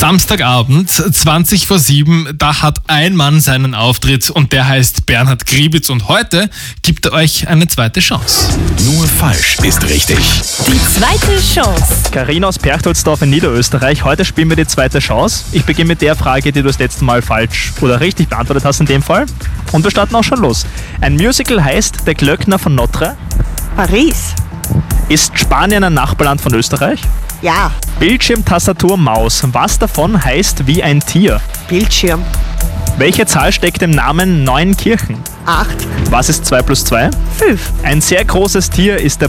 Samstagabend, 20:07, da hat ein Mann seinen Auftritt und der heißt Bernhard Griebietz und heute gibt er euch eine zweite Chance. Nur falsch ist richtig. Die zweite Chance. Carina aus Perchtoldsdorf in Niederösterreich. Heute spielen wir die zweite Chance. Ich beginne mit der Frage, die du das letzte Mal falsch oder richtig beantwortet hast in dem Fall. Und wir starten auch schon los. Ein Musical heißt Der Glöckner von Notre. Paris. Ist Spanien ein Nachbarland von Österreich? Ja. Bildschirm, Tastatur, Maus. Was davon heißt wie ein Tier? Bildschirm. Welche Zahl steckt im Namen Neunkirchen? 8. Was ist 2 + 2? 5. Ein sehr großes Tier ist der